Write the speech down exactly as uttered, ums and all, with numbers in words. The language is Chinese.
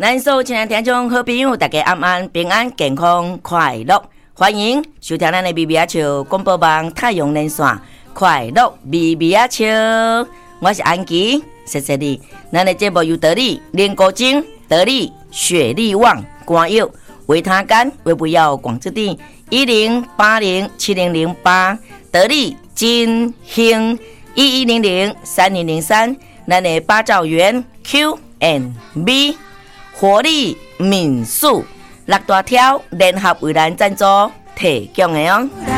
咱所有亲爱听众好朋友，大家晚安，平安健康快乐，欢迎收听咱的咪咪啊笑广播网太阳连线快乐咪咪啊笑，我是安琪，谢谢你。咱的节目由得力莲果精、得力雪力旺、肝药、维他干、维不药广之地一零八零七零零八，得力金兴一一零零三零零三，咱的八兆元 Q and B。活力民宿六大条联合为咱赞助提供的哦。